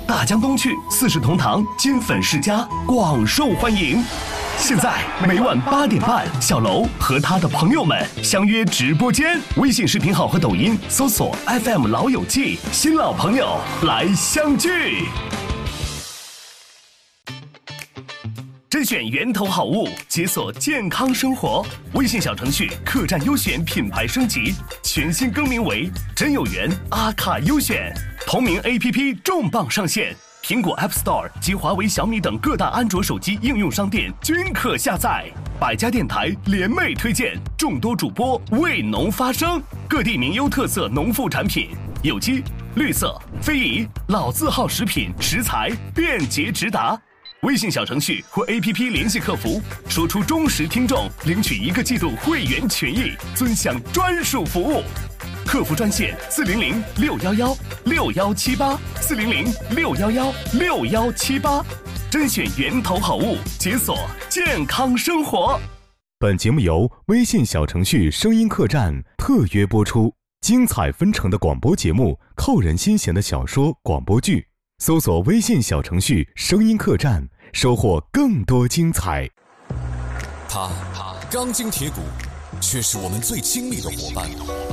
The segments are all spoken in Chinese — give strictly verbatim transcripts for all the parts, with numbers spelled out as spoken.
大江东去，四世同堂，金粉世家广受欢迎。现在每晚八点半，小楼和他的朋友们相约直播间，微信视频号和抖音搜索 F M 老友记，新老朋友来相聚。甄选源头好物，解锁健康生活。微信小程序客栈优选品牌升级，全新更名为真有缘阿卡优选。同名 A P P 重磅上线，苹果 App Store 及华为、小米等各大安卓手机应用商店均可下载。百家电台联袂推荐，众多主播为农发声，各地名优特色农副产品，有机、绿色、非遗、老字号食品食材便捷直达。微信小程序或 A P P 联系客服，说出忠实听众，领取一个季度会员权益，尊享专属服务。客服专线四零零六幺幺六幺七八四零零六幺幺六幺七八，甄选源头好物，解锁健康生活。 本节目由微信小程序声音客栈特约播出，精彩纷呈的广播节目，扣人心弦的小说广播剧。搜索微信小程序声音客栈，收获更多精彩。 他钢筋铁骨，却是我们最亲密的伙伴。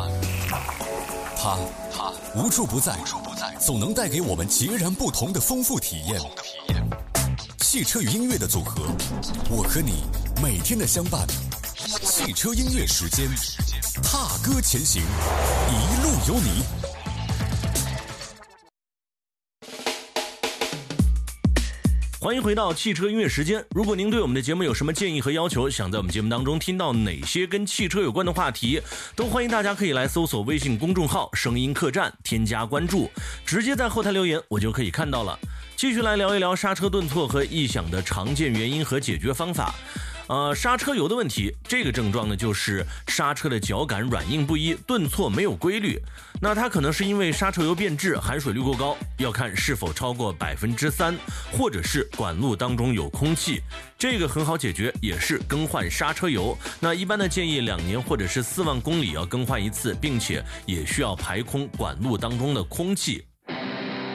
他无处不在，总能带给我们截然不同的丰富体验。汽车与音乐的组合，我和你每天的相伴。汽车音乐时间，踏歌前行，一路有你。 欢迎回到汽车音乐时间。如果您对我们的节目有什么建议和要求，想在我们节目当中听到哪些跟汽车有关的话题，都欢迎大家可以来搜索微信公众号声音客栈，添加关注，直接在后台留言我就可以看到了。继续来聊一聊刹车顿挫和异响的常见原因和解决方法。呃，刹车油的问题，这个症状呢就是刹车的脚感软硬不一，顿挫没有规律。那它可能是因为刹车油变质，含水率过高，要看是否超过百分之三，或者是管路当中有空气。这个很好解决，也是更换刹车油。那一般的建议两年或者是四万公里要更换一次，并且也需要排空管路当中的空气。